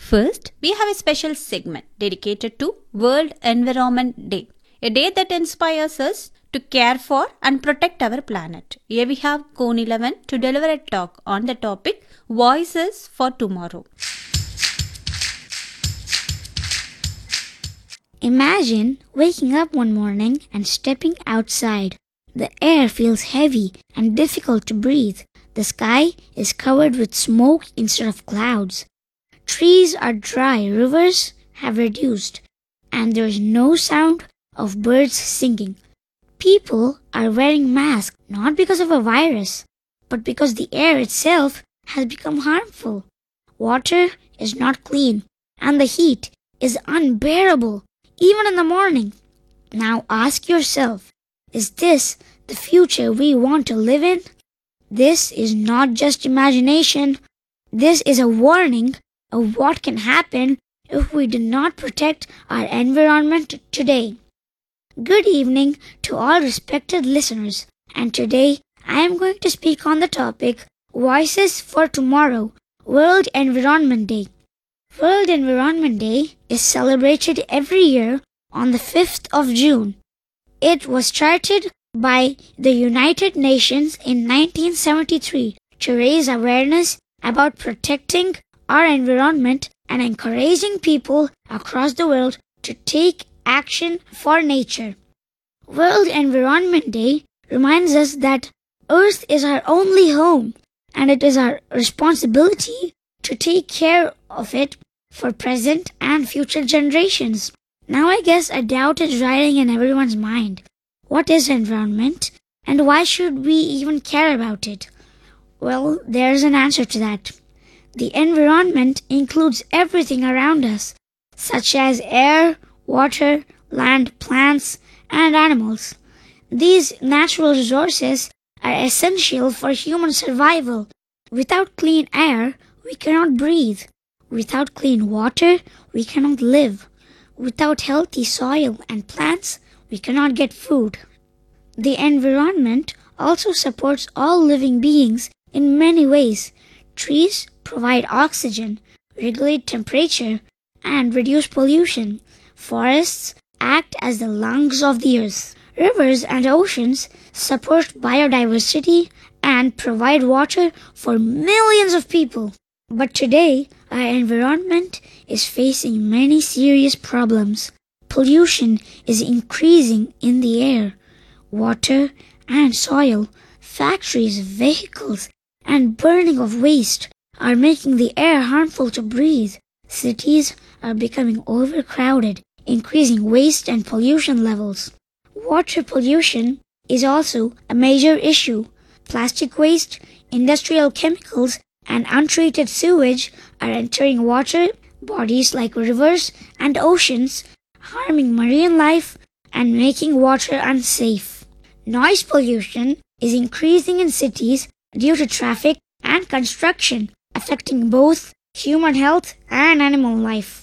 First, we have a special segment dedicated to World Environment Day, a day that inspires us to care for and protect our planet. Here we have Cone 11 to deliver a talk on the topic Voices for Tomorrow. Imagine waking up one morning and stepping outside. The air feels heavy and difficult to breathe. The sky is covered with smoke instead of clouds. Trees are dry, rivers have reduced, and there is no sound of birds singing. People are wearing masks not because of a virus, but because the air itself has become harmful. Water is not clean, and the heat is unbearable, even in the morning. Now ask yourself, is this the future we want to live in? This is not just imagination. This is a warning of what can happen if we do not protect our environment today. Good evening to all respected listeners, and today I am going to speak on the topic Voices for Tomorrow, World Environment Day. World Environment Day is celebrated every year on the 5th of June. It was started by the United Nations in 1973 to raise awareness about protecting our environment and encouraging people across the world to take action for nature. World Environment Day reminds us that Earth is our only home, and it is our responsibility to take care of it for present and future generations. Now I guess a doubt is rising in everyone's mind. What is environment, and why should we even care about it? Well, there's an answer to that. The environment includes everything around us, such as air, water, land, plants, and animals. These natural resources are essential for human survival. Without clean air, we cannot breathe. Without clean water, we cannot live. Without healthy soil and plants, we cannot get food. The environment also supports all living beings in many ways. Trees provide oxygen, regulate temperature, and reduce pollution. Forests act as the lungs of the earth. Rivers and oceans support biodiversity and provide water for millions of people. But today, our environment is facing many serious problems. Pollution is increasing in the air, water, and soil. Factories, vehicles, and burning of waste are making the air harmful to breathe. Cities are becoming overcrowded, increasing waste and pollution levels. Water pollution is also a major issue. Plastic waste, industrial chemicals, and untreated sewage are entering water bodies like rivers and oceans, harming marine life and making water unsafe. Noise pollution is increasing in cities due to traffic and construction, affecting both human health and animal life.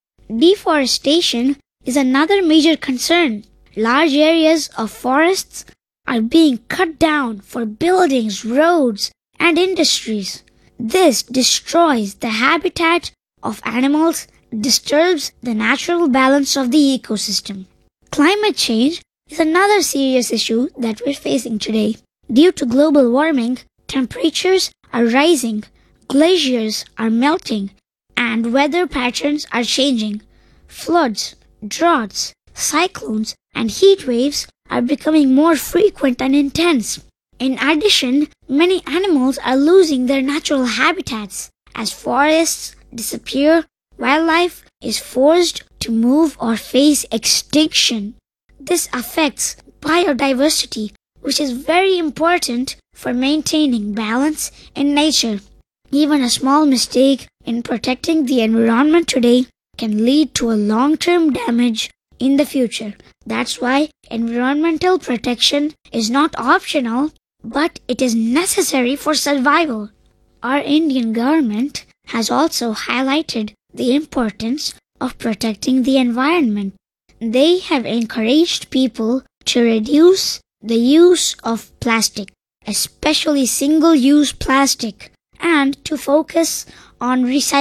Deforestation is another major concern. Large areas of forests are being cut down for buildings, roads, and industries. This destroys the habitat of animals, disturbs the natural balance of the ecosystem. Climate change is another serious issue that we're facing today. Due to global warming, temperatures are rising, glaciers are melting, and weather patterns are changing. Floods, droughts, cyclones, and heat waves are becoming more frequent and intense. In addition, many animals are losing their natural habitats. As forests disappear, wildlife is forced to move or face extinction. This affects biodiversity, which is very important for maintaining balance in nature. Even a small mistake in protecting the environment today can lead to a long-term damage in the future. That's why environmental protection is not optional, but it is necessary for survival. Our Indian government has also highlighted the importance of protecting the environment. They have encouraged people to reduce the use of plastic, especially single-use plastic, and to focus on recycling.